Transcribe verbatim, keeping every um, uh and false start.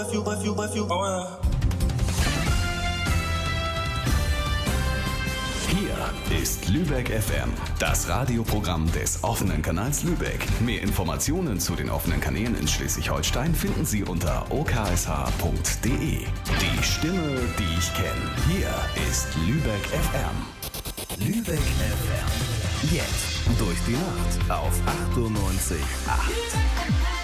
Hier ist Lübeck F M, das Radioprogramm des offenen Kanals Lübeck. Mehr Informationen zu den offenen Kanälen in Schleswig-Holstein finden Sie unter o k s h punkt d e. Die Stimme, die ich kenne. Hier ist Lübeck F M. Lübeck F M. Jetzt durch die Nacht auf achtundneunzig Komma acht.